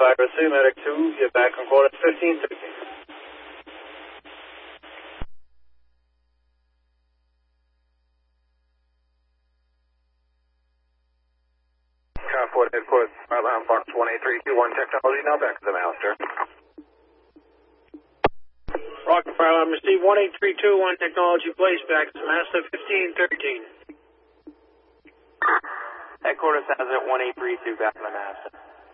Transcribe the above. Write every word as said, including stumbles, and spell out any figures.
five oh two, Medic two, get back on call at fifteen thirteen. Convoy headquarters, Airline Fox one eight three two one Technology, now back to the master. Rocket Fire Alarm received one eight three two one Technology, place back to the master fifteen thirteen. Headquarters has it one eight three two back to the master.